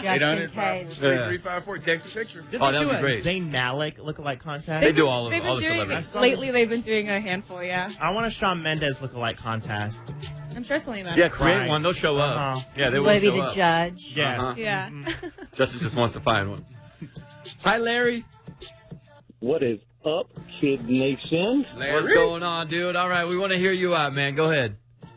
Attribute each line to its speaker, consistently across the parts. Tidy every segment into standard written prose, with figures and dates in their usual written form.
Speaker 1: 800 354 Text a picture.
Speaker 2: Did that
Speaker 3: would be great.
Speaker 2: Zayn Malik lookalike contest?
Speaker 3: They do all the celebrities.
Speaker 4: Lately, they've been doing a handful, yeah.
Speaker 2: I want a Shawn Mendes lookalike contest.
Speaker 4: I'm sure Selena.
Speaker 3: Yeah, create one. They'll show up. Yeah, they will
Speaker 5: Want to
Speaker 3: show
Speaker 5: be the
Speaker 3: up.
Speaker 5: judge?
Speaker 2: Yes.
Speaker 4: Yeah.
Speaker 3: Justin just wants to find one. Hi, Larry.
Speaker 6: What is up, Kid Nation?
Speaker 1: Larry?
Speaker 3: What's going on, dude? All right, we want to hear you out, man. Go ahead.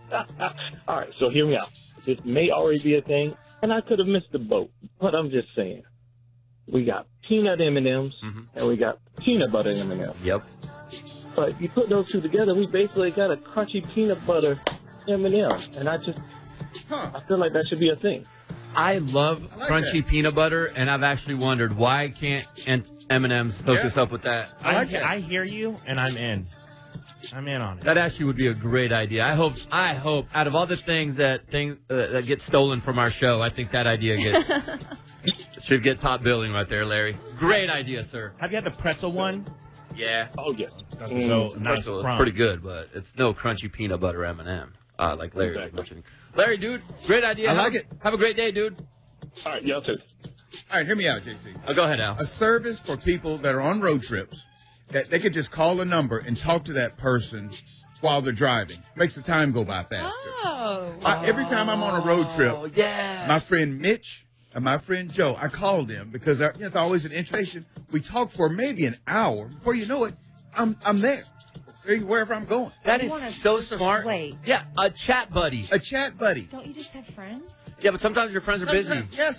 Speaker 6: All right, so hear me out. This may already be a thing, and I could have missed the boat, but I'm just saying. We got peanut M&Ms, and we got peanut butter M&Ms.
Speaker 3: Yep.
Speaker 6: But you put those two together, we basically got a crunchy peanut butter M&M, and I feel like that should be a thing.
Speaker 3: I love crunchy peanut butter, and I've actually wondered why can't M&M's hook us up with that.
Speaker 2: I hear you, and I'm in. I'm in on it.
Speaker 3: That actually would be a great idea. I hope out of all the things that get stolen from our show, I think that idea should get top billing right there, Larry. Great idea, sir.
Speaker 2: Have you had the pretzel one?
Speaker 3: Yeah.
Speaker 6: Oh, yes.
Speaker 2: That's so nice.
Speaker 3: Pretzel is pretty good, but it's no crunchy peanut butter M&M, like Larry was mentioning. Larry, dude, great idea.
Speaker 1: I like it.
Speaker 3: Have a great day, dude.
Speaker 6: All right, y'all too.
Speaker 1: All right, hear me out, JC.
Speaker 3: Go ahead, Al.
Speaker 1: A service for people that are on road trips that they could just call a number and talk to that person while they're driving. Makes the time go by faster. Every time I'm on a road trip, my friend Mitch and my friend Joe, I call them because it's always an invitation. We talk for maybe an hour. Before you know it, I'm there. Wherever I'm going.
Speaker 3: That is so smart.
Speaker 5: Wait.
Speaker 3: Yeah, a chat buddy.
Speaker 1: A chat buddy.
Speaker 5: Don't you just have friends?
Speaker 3: Yeah, but sometimes your friends are busy.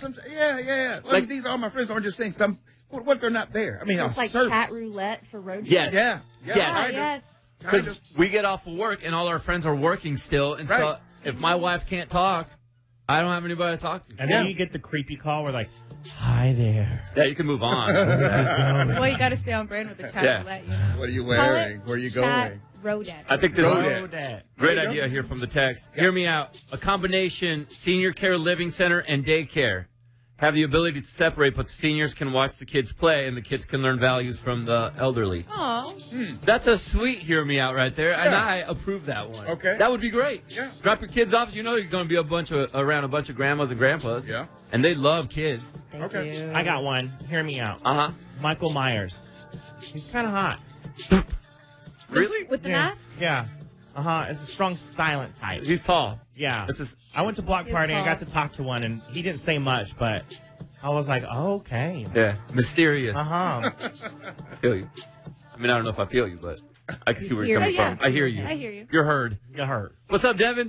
Speaker 1: Yeah. Well, these are all my friends. I'm just saying what if they're not there? I mean,
Speaker 5: It's like chat roulette for road trips.
Speaker 3: Yes.
Speaker 1: Yeah.
Speaker 5: Yes.
Speaker 3: Because we get off of work and all our friends are working still. And so if my wife can't talk, I don't have anybody to talk to.
Speaker 2: And then you get the creepy call where like, hi there.
Speaker 3: Yeah, you can move on.
Speaker 4: Well, you got to stay on brand with the chat roulette. You know?
Speaker 1: What are you wearing? Where are you going?
Speaker 4: Rodette.
Speaker 3: I think this is
Speaker 2: Rodette.
Speaker 3: great idea here from the text. Hear me out. A combination senior care living center and daycare have the ability to separate, but seniors can watch the kids play and the kids can learn values from the elderly.
Speaker 4: Aww.
Speaker 3: That's a sweet hear me out right there, and I approve that one.
Speaker 1: Okay.
Speaker 3: That would be great.
Speaker 1: Yeah.
Speaker 3: Drop your kids off. You know you're going to be around a bunch of grandmas and grandpas.
Speaker 1: Yeah.
Speaker 3: And they love kids.
Speaker 5: Thank you.
Speaker 2: I got one. Hear me out.
Speaker 3: Uh-huh.
Speaker 2: Michael Myers. He's kind of hot.
Speaker 3: Really?
Speaker 4: With the mask?
Speaker 2: Yeah. It's a strong, silent type.
Speaker 3: He's tall.
Speaker 2: Yeah.
Speaker 3: It's
Speaker 2: I went to Block
Speaker 4: He's
Speaker 2: Party and I
Speaker 4: tall.
Speaker 2: got to talk to one, and he didn't say much, but I was like, oh, okay.
Speaker 3: Yeah. Mysterious.
Speaker 2: Uh-huh.
Speaker 3: I feel you. I mean, I don't know if I feel you, but I can see where you're coming
Speaker 4: Yeah.
Speaker 3: from. I hear you.
Speaker 4: I hear you.
Speaker 3: You're heard.
Speaker 2: You hurt.
Speaker 3: What's up, Devin?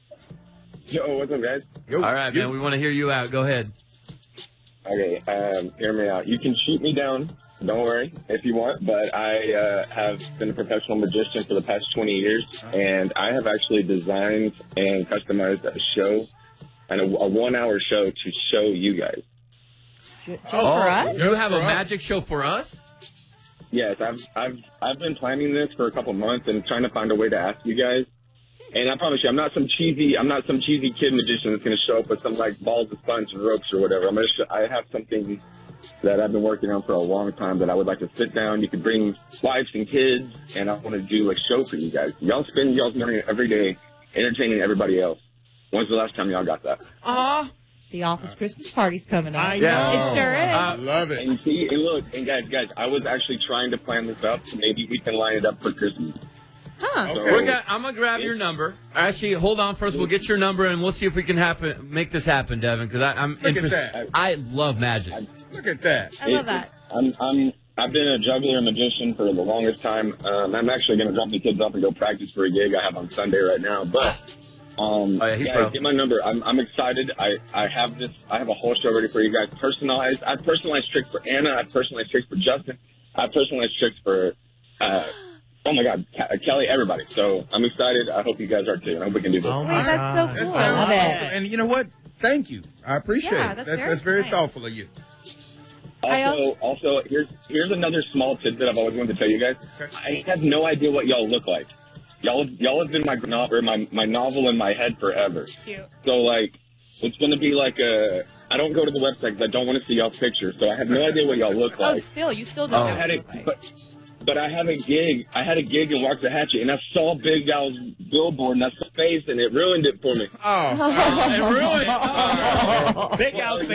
Speaker 6: Yo, what's up, guys?
Speaker 1: Yo,
Speaker 3: All right, man. We want to hear you out. Go ahead.
Speaker 6: Okay, hear me out. You can shoot me down, don't worry, if you want, but I have been a professional magician for the past 20 years, and I have actually designed and customized a show, and a 1-hour show to show you guys.
Speaker 5: Just for us?
Speaker 3: You have a magic show for us?
Speaker 6: Yes, I've been planning this for a couple months and trying to find a way to ask you guys. And I promise you, I'm not some cheesy kid magician that's going to show up with some like balls of sponge and ropes or whatever. I have something that I've been working on for a long time that I would like to sit down. You could bring wives and kids, and I want to do a show for you guys. Y'all spend y'all's money every day entertaining everybody else. When's the last time y'all got that?
Speaker 5: The office Christmas party's coming up.
Speaker 2: I know.
Speaker 4: It sure is.
Speaker 1: I love it.
Speaker 6: And see, and look, and guys, I was actually trying to plan this up. So maybe we can line it up for Christmas.
Speaker 4: Huh.
Speaker 1: Okay.
Speaker 3: I'm going to grab your number. Actually, hold on first. We'll get your number, and we'll see if we can make this happen, Devin, because I'm
Speaker 1: Look at
Speaker 3: interested.
Speaker 1: that.
Speaker 3: I love magic.
Speaker 1: Look at that.
Speaker 4: I love that.
Speaker 6: I've been a juggler and magician for the longest time. I'm actually going to drop the kids off and go practice for a gig I have on Sunday right now. But get my number. I'm excited. I have a whole show ready for you guys. Personalized. I've personalized tricks for Anna. I've personalized tricks for Justin. I've personalized tricks for oh my God, Kelly, everybody. So I'm excited. I hope you guys are too. I hope we can do this.
Speaker 2: Oh
Speaker 4: Wait,
Speaker 2: my
Speaker 4: that's
Speaker 2: God.
Speaker 4: so
Speaker 1: That
Speaker 4: cool.
Speaker 1: sounds
Speaker 5: Love it.
Speaker 1: awesome. And you know what? Thank you. I appreciate
Speaker 4: Yeah,
Speaker 1: it.
Speaker 4: that's
Speaker 1: Very
Speaker 4: nice.
Speaker 1: thoughtful of you.
Speaker 6: Also, here's another small tidbit I've always wanted to tell you guys.
Speaker 1: Okay.
Speaker 6: I have no idea what y'all look like. Y'all have been my novel in my head forever.
Speaker 4: Cute.
Speaker 6: So like, it's gonna be like I don't go to the website because I don't want to see y'all's pictures. So I have no idea what y'all look
Speaker 4: Oh,
Speaker 6: like.
Speaker 4: still, you still don't
Speaker 6: I
Speaker 4: know.
Speaker 6: had
Speaker 4: what
Speaker 6: it,
Speaker 4: you look like.
Speaker 6: but I had a gig. I had a gig in Waxahachie, and I saw Big Al's billboard, and I saw his face, and it ruined it for me.
Speaker 1: Oh.
Speaker 3: It ruined.
Speaker 2: Big Al's